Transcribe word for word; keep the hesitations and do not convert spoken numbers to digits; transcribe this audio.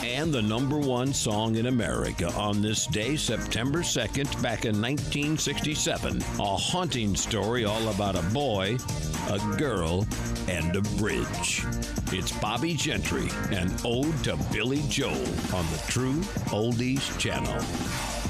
and the number one song in America on this day, September second, back in nineteen sixty-seven. A haunting story all about a boy, a girl, and a bridge. It's Bobby Gentry, an ode to Billy Joel on the True Oldies Channel.